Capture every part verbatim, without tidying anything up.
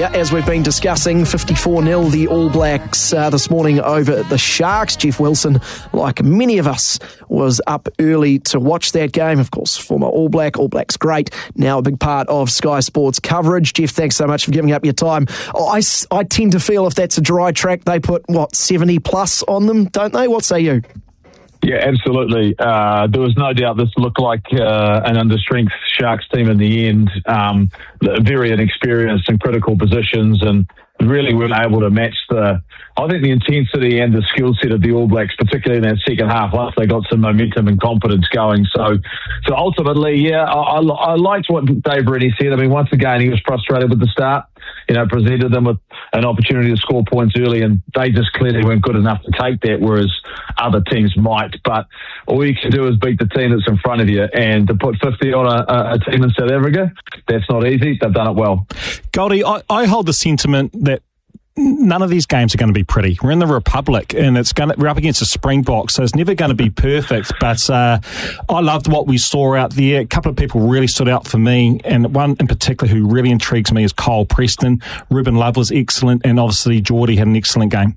as we've been discussing. fifty-four nil the All Blacks uh, this morning over the Sharks. Jeff Wilson, like many of us, was up early to watch that game. Of course, former All Black, All Blacks great, now a big part of Sky Sports coverage. Jeff, thanks so much for giving up your time. Oh, I, I tend to feel if that's a dry track, they put, what, seventy plus on them, don't they? What say you? Yeah, absolutely. Uh, there was no doubt this looked like uh, an under-strength Sharks team in the end. Um, very inexperienced in critical positions and really weren't able to match the, I think, the intensity and the skill set of the All Blacks, particularly in that second half, once they got some momentum and confidence going. So so ultimately, yeah, I, I, I liked what Dave Rennie said. I mean, once again, he was frustrated with the start. You know, presented them with an opportunity to score points early, and they just clearly weren't good enough to take that, whereas other teams might. But all you can do is beat the team that's in front of you, and to put fifty on a, a team in South Africa, that's not easy. They've done it well. Goldie, I, I hold the sentiment that none of these games are going to be pretty. We're in the Republic, and it's going to, we're up against a Springbok, so it's never going to be perfect. But uh, I loved what we saw out there. A couple of people really stood out for me, and one in particular who really intrigues me is Kyle Preston. Ruben Love was excellent, and obviously Geordie had an excellent game.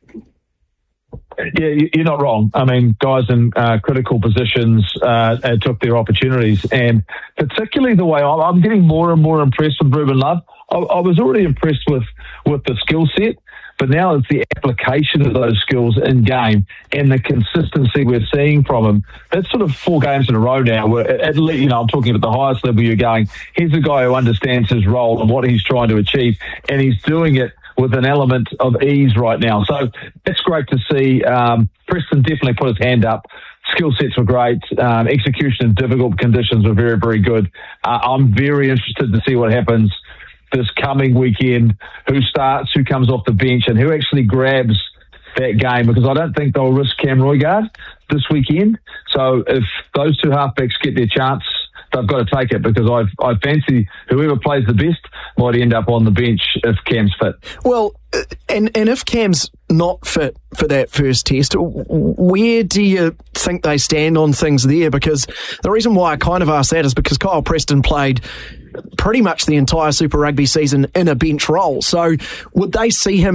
Yeah, you're not wrong. I mean, guys in uh, critical positions uh, took their opportunities, and particularly the way I'm getting more and more impressed with Ruben Love. I, I was already impressed with, with the skill set, but now it's the application of those skills in game and the consistency we're seeing from him. That's sort of four games in a row now where, at least, you know, I'm talking at the highest level, you're going, here's a guy who understands his role and what he's trying to achieve, and he's doing it with an element of ease right now. So it's great to see. Um, Preston definitely put his hand up. Skill sets were great. Um, execution in difficult conditions were very, very good. Uh, I'm very interested to see what happens this coming weekend, who starts, who comes off the bench, and who actually grabs that game, because I don't think they'll risk Cam Roigard this weekend. So if those two halfbacks get their chance, they've got to take it, because I I fancy whoever plays the best might end up on the bench if Cam's fit. Well, and and if Cam's not fit for that first test, where do you think they stand on things there? Because the reason why I kind of ask that is because Kyle Preston played pretty much the entire Super Rugby season in a bench role. So would they see him